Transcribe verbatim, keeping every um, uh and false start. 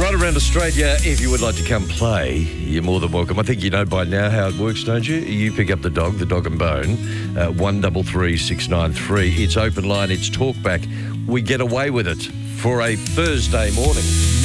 right around Australia. If you would like to come play, you're more than welcome. I think you know by now how it works, don't you? You pick up the dog, the dog and bone, uh, one double three six nine three. It's open line, it's talkback. We get away with it for a Thursday morning.